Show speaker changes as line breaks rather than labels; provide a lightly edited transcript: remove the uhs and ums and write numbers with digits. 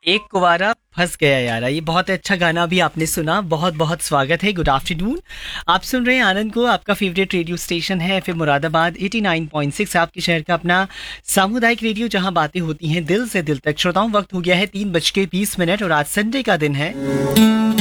एक कुंवारा फंस गया यारा, ये बहुत अच्छा गाना भी आपने सुना। बहुत बहुत स्वागत है, गुड आफ्टरनून। आप सुन रहे हैं आनंद को, आपका फेवरेट रेडियो स्टेशन है एफएम मुरादाबाद 89.6, आपके शहर का अपना सामुदायिक रेडियो, जहां बातें होती हैं दिल से दिल तक। श्रोताओं, वक्त हो गया है 3:20 और आज संडे का दिन है।